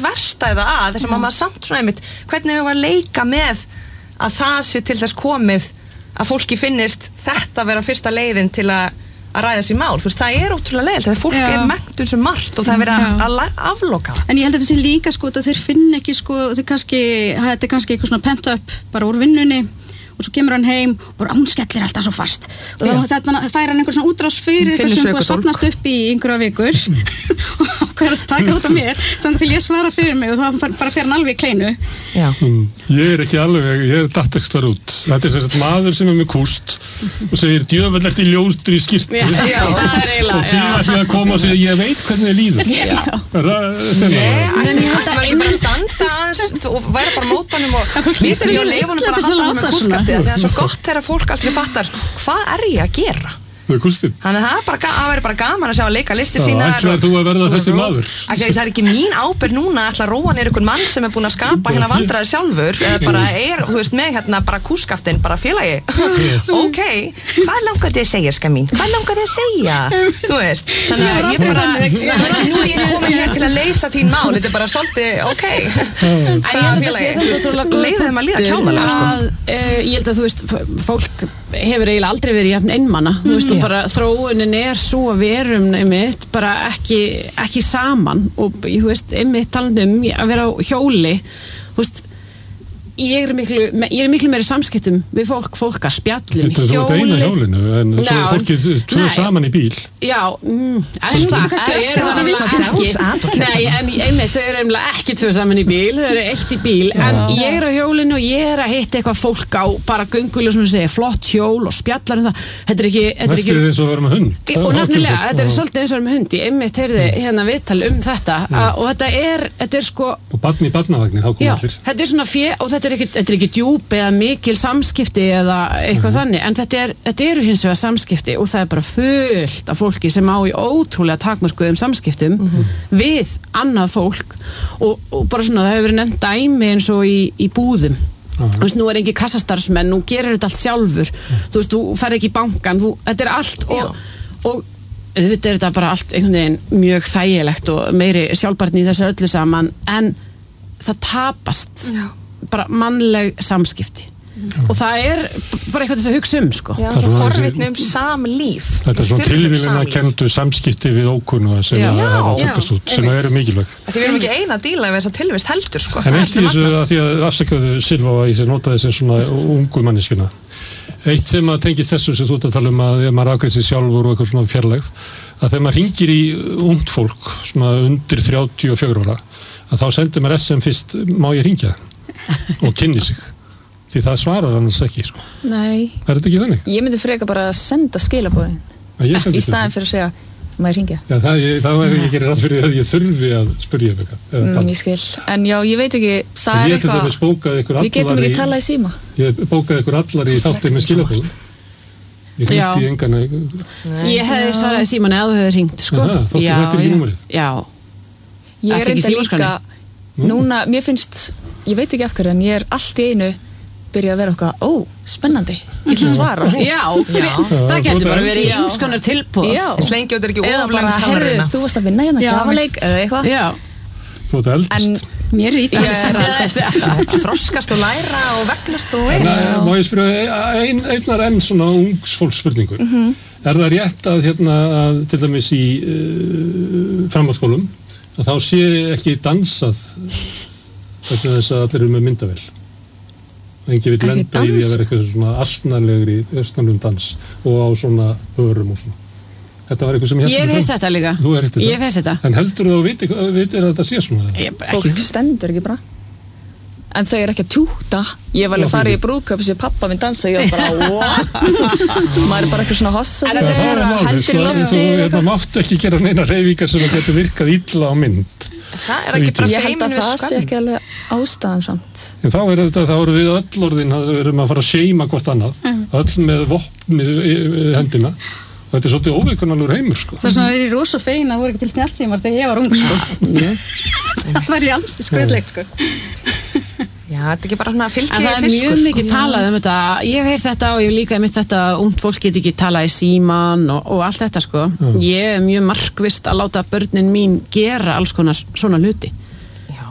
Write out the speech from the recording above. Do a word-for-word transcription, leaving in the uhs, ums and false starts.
þverstæða að þess að maður samt svona einmitt, hvernig hefur að leika með að það sé til þess komið að fólki finnist þetta vera fyrsta leiðin til að að ræða sér mál, þú veist, það er ótrúlega leiðilegt þegar fólk Já. er menntun sem margt og það er verið að, að afloka það. En ég held að þetta sé líka sko að þeir finn ekki sko, þeir kannski, þetta er kannski eitthvað svona pent up bara úr vinnunni og svo kemur hann heim og hún skellir alltaf svo fast og þá fær hann einhver svona útrás fyrir eitthvað sem búið að safnast upp í einhverja vikur og hvað er að taka út af mér þannig til ég svara fyrir mig og þá bara fer hann alveg í kleinu. Mm, ég er ekki alveg, ég er datt ekstra út þetta er þess að maður sem er með kúst og segir djöfull ertu í ljótri skyrtu og því ætla að koma og segja ég veit hvernig þið líður. Nei, ég held að ég bara standa og væri bara mótanum og vísir ég á leifunum bara að halda hann með kústskapti því að það er svo gott þegar fólk aldrei fattar hvað er ég að gera þannig að það er bara, að vera bara gaman að sjá að leika listi sínar ætlaði þú að verða þessi maður það er ekki mín ábyrgð núna að ætla að róa niður einhvern mann sem er búin að skapa hérna vandræði sjálfur eða bara er, þú veist, með hérna bara kúskaftinn, bara félagi ok, hvað langar þið að segja ska mín hvað langar þið að segja, þú veist þannig að ég bara, nú er ég komin hér til að leysa þín mál, þetta er bara svolítið ok, leiðið þeim að líða kjánalega ég held að þú veist, fólk hefur eiginlega aldrei verið jafn einmana þú veist, og bara þróunin er svo að við erum einmitt bara ekki, ekki saman og þú veist, einmitt talandi um að vera á hjóli þú veist ég er miklu, ég er miklu meiri samskiptum við fólk, fólk að spjallum hjólið. Þú ert eina hjólinu en svo er fólkið tvö saman í bíl. Já, mm, en það er ekki, nei, en einmitt þau eru einmitt ekki tvö saman í bíl, þau eru eitt í bíl, en ég er á hjólinu og ég er að hitta eitthvað fólk á bara gönguljóð sem segir flott hjól og spjallar um það. Þetta er ekki, þetta er ekki. Næstu eins og að vera með hund. Og nefnilega, þetta er svolítið eins og að vera með hund. Ég einmitt heyrði hérna viðtal um þetta og þetta er, þetta er sko. Og barn í barnavagni, þá koma allir. Þetta er svona fjö og þetta er ekki, þetta er ekki djúp eða mikil samskipti eða eitthvað mm. þannig, en þetta, er, þetta eru hins vegar samskipti og það er bara fullt af fólki sem á í ótrúlega takmörkuðum samskiptum mm-hmm. við annað fólk og, og bara svona það hefur verið nefnt dæmi eins og í, í búðum uh-huh. þú veist, nú er ekki kassastarfsmenn, nú gerir þetta allt sjálfur uh-huh. þú veist, þú fer ekki í bankan þú, þetta er allt og, og þetta er þetta bara allt einhvern veginn mjög þægilegt og meiri sjálfbarni í þessu öllu saman, en það tapast Já. Bara mannleg samskipti Já. Og það er bara eitthvað þess að hugsa um sko. Já, það er forvitni um samlíf þetta er svona tilvíðina kenndu samskipti við ókunnuga sem Já. Að hafa þokkast út sem eru mikilvæg við erum ekki eina að díla við þessa tilvist heldur sko. En eitt í þessu að því að afsakaðu Silva í sig notaði sem svona ungu manneskjuna eitt sem að tengist þessu sem þú ert að tala um að ef maður afgreiðir sig sjálfur og eitthvað svona fjarlægð að þegar maður hringir í ungt fólk svona undir þrjátíu og fjögur ára að þá sendir maður S M fyrst má ég hringja og kynni sig því það svarar annars ekki sko. Nei. Er þetta ekki þannig? Ég myndi freka bara að senda skilaboðin í staðin fyrir að segja maður hringja. Já, það, ég, það var ég gerir ráð fyrir að ég þurfi að spyrja um eitthvað. Mm, ég skil. En já, ég veit ekki, það er eitthvað við getum ekki talað í síma. Ég bókaði ykkur allar í þáttinn með skilaboðin. Ég hringdi í engan Ég hefði svarað í síman eða þú hefði hringt sko. Aha, þóttu þetta ekki númerið? Já. Ég er enda líka núna, mér finnst ég veit ekki af hverju, en ég er allt í einu byrja að vera okkar, ó, spennandi ég ætla að svara. Já, já. Það getur bara verið í umskonar tilboð. Já. Slengi þetta ekki eða oflang bara, herru, þú varst að vinna hérna gjafaleik eða eitthvað. Já. Þú ert eldast. En mér er ítla að eldast. Þroskast og læra og vegnast og veist. Má ég spyrja ein, einnar enn svona ungs fólks spurningu. Mm-hmm. Er það rétt að hérna, að, til dæmis í uh, framhaldsskólum, að þá sé ekki dansað vegna þess að allir eru með myndavél og engi vill lenda í því að vera eitthvað svona asnalegri östnalum dans og á svona börum og svona þetta var eitthvað sem ég hef heist þetta líka ég hef heist þetta en heldur þú að viti, viti að þetta sé svona fólk stendur ekki bara en þau eru ekki að tjúta ég var alveg að fara í brúðkaup sem pappa minn dansa og ég var bara what maður er bara eitthvað svona hossa en þetta er bara hendur í lofti þú máttu ekki gera neina hreyfingar sem að getur virkað illa á mynd það er ekki bara ég held að það sé ekki alveg ástæðan samt en þá er þetta, þá eru við öll orðin þá erum að fara að seima hvort annað mm. öll með vopn hendina og þetta er svolítið óvikunarlegur heimur sko. Það er svona, það er rosa fein að voru ekki til snjallsímar þegar ég var ung sko. Það var í alls skröðlegt sko. Já, þetta er ekki bara svona fylgið fiskur. En það er mjög sko. Mikið talað um þetta, ég hef heyrt þetta og ég hef líka einmitt þetta að ungt fólk get ekki talað í síman og, og allt þetta sko. Mm. Ég er mjög markvisst að láta börnin mín gera alls konar svona hluti.